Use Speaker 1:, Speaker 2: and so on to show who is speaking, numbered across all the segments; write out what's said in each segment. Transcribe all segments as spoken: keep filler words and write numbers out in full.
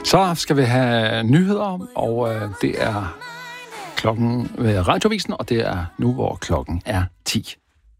Speaker 1: Så skal vi have nyheder, og øh, det er klokken ved Radiovisen, og det er nu, hvor klokken er ti.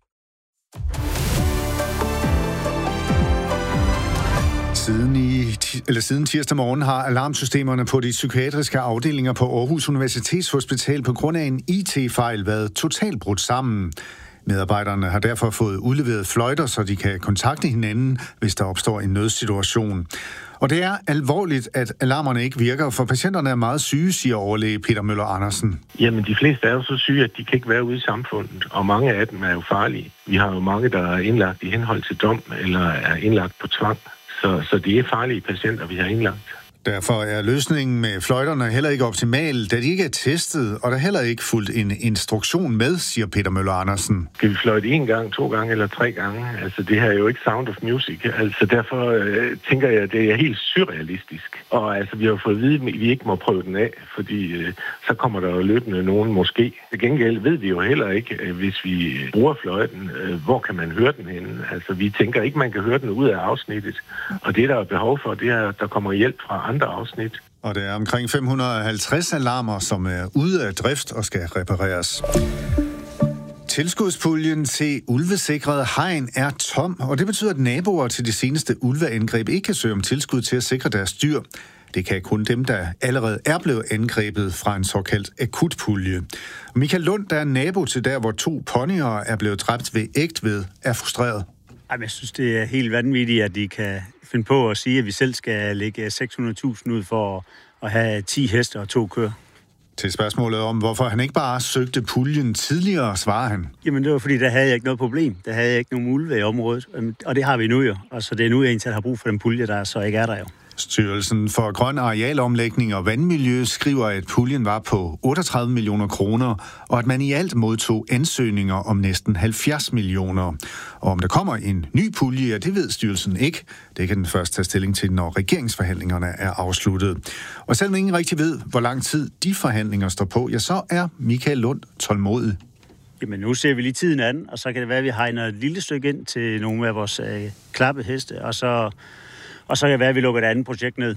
Speaker 2: Siden, i, eller siden tirsdag morgen har alarmsystemerne på de psykiatriske afdelinger på Aarhus Universitetshospital på grund af en I T-fejl været totalt brudt sammen. Medarbejderne har derfor fået udleveret fløjter, så de kan kontakte hinanden, hvis der opstår en nødsituation. Og det er alvorligt, at alarmerne ikke virker, for patienterne er meget syge, siger overlæge Peter Møller Andersen.
Speaker 3: Jamen, de fleste er jo så syge, at de kan ikke være ude i samfundet, og mange af dem er jo farlige. Vi har jo mange, der er indlagt i henhold til dom, eller er indlagt på tvang. Så, så det er farlige patienter, vi har indlagt.
Speaker 2: Derfor er løsningen med fløjterne heller ikke optimal, da de ikke er testet, og der heller ikke fulgt en instruktion med, siger Peter Møller Andersen.
Speaker 3: Skal vi fløjte en gang, to gange eller tre gange? Altså, det her er jo ikke Sound of Music. Altså, derfor øh, tænker jeg, at det er helt surrealistisk. Og altså, vi har fået at vide, at vi ikke må prøve den af, fordi øh, så kommer der jo løbende nogen måske. Til gengæld ved vi jo heller ikke, øh, hvis vi bruger fløjten, øh, hvor kan man høre den henne? Altså, vi tænker ikke, man kan høre den ud af afsnittet. Og det, der er behov for, det er, at der kommer hjælp fra andre afsnit.
Speaker 2: Og det er omkring fem hundrede og halvtreds alarmer, som er ude af drift og skal repareres. Tilskudspuljen til ulvesikret hegn er tom, og det betyder, at naboer til de seneste ulveangreb ikke kan søge om tilskud til at sikre deres dyr. Det kan kun dem, der allerede er blevet angrebet fra en såkaldt akutpulje. Michael Lund, der er nabo til der, hvor to ponyer er blevet dræbt ved Ægtved, er frustreret.
Speaker 4: Jeg synes, det er helt vanvittigt, at de kan finde på at sige, at vi selv skal lægge seks hundrede tusind ud for at have ti heste og to køer.
Speaker 2: Til spørgsmålet om, hvorfor han ikke bare søgte puljen tidligere, svarer han.
Speaker 4: Jamen, det var fordi, der havde jeg ikke noget problem. Der havde jeg ikke nogen ulve i området, og det har vi nu jo. Og så det er nu, jeg egentlig har brug for den pulje, der så ikke er der jo.
Speaker 2: Styrelsen for Grøn Arealomlægning og Vandmiljø skriver, at puljen var på otteogtredive millioner kroner, og at man i alt modtog ansøgninger om næsten halvfjerds millioner. Og om der kommer en ny pulje, ja, det ved styrelsen ikke. Det kan den først tage stilling til, når regeringsforhandlingerne er afsluttet. Og selvom ingen rigtig ved, hvor lang tid de forhandlinger står på, ja, så er Michael Lund tålmodig.
Speaker 4: Jamen, nu ser vi lige tiden an, og så kan det være, at vi hegner et lille stykke ind til nogle af vores øh, klappeheste, og så... Og så kan det være, at vi lukker et andet projekt ned.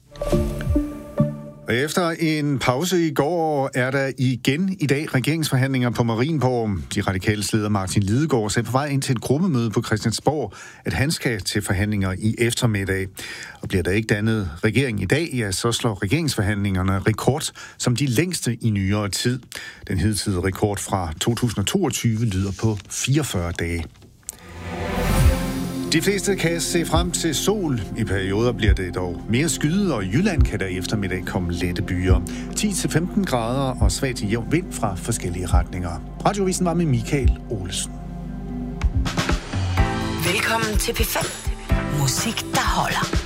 Speaker 2: Og efter en pause i går er der igen i dag regeringsforhandlinger på Marienborg. De radikale leder Martin Lidegaard er på vej ind til et gruppemøde på Christiansborg, at han skal til forhandlinger i eftermiddag. Og bliver der ikke dannet regering i dag, ja, så slår regeringsforhandlingerne rekord som de længste i nyere tid. Den hidtidige rekord fra to tusind og toogtyve lyder på fireogfyrre dage. De fleste kan se frem til sol. I perioder bliver det dog mere skyet, og i Jylland kan der i eftermiddag komme lette byer. ti til femten grader og svag til jævn vind fra forskellige retninger. Radiovisen var med Michael Olsen.
Speaker 5: Velkommen til P fem. Musik, der holder.